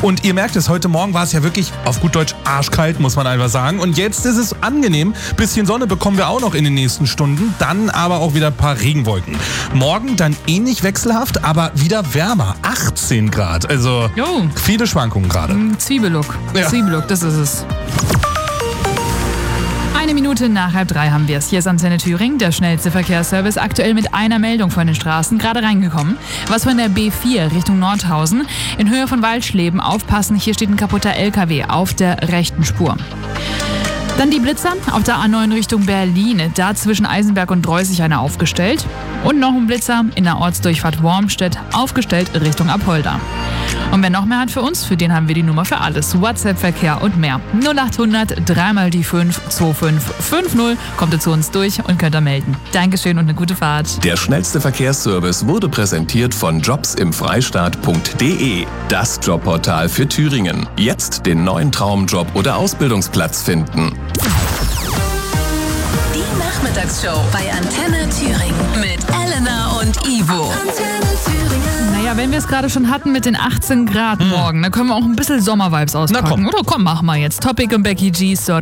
Und ihr merkt es, heute Morgen war es ja wirklich auf gut Deutsch arschkalt, muss man einfach sagen. Und jetzt ist es angenehm. Bisschen Sonne bekommen wir auch noch in den nächsten Stunden. Dann aber auch wieder ein paar Regenwolken. Morgen dann ähnlich wechselhaft, aber wieder wärmer. 18 Grad. Also viele Schwankungen gerade. Zwiebellook. Ja. Zwiebellook, das ist es. 1 Minute nach 2:30 haben wir es. Hier ist Antenne Thüringen, der schnellste Verkehrsservice. Aktuell mit einer Meldung von den Straßen, gerade reingekommen. Was von der B4 Richtung Nordhausen. In Höhe von Waldschleben aufpassen, hier steht ein kaputter LKW auf der rechten Spur. Dann die Blitzer auf der A9 Richtung Berlin. Da zwischen Eisenberg und Dreußig einer aufgestellt. Und noch ein Blitzer in der Ortsdurchfahrt Wormstedt aufgestellt Richtung Apolda. Und wer noch mehr hat für uns, für den haben wir die Nummer für alles. WhatsApp-Verkehr und mehr. 0800 3 mal die 5 2550. Kommt ihr zu uns durch und könnt ihr melden. Dankeschön und eine gute Fahrt. Der schnellste Verkehrsservice wurde präsentiert von jobsimfreistaat.de. Das Jobportal für Thüringen. Jetzt den neuen Traumjob oder Ausbildungsplatz finden. Die Nachmittagsshow bei Antenne Thüringen mit Elena und Ivo. Naja, wenn wir es gerade schon hatten mit den 18 Grad morgen, dann können wir auch ein bisschen Sommervibes auspacken. Na komm. Oder komm, machen wir jetzt. Topic und Becky G, Sort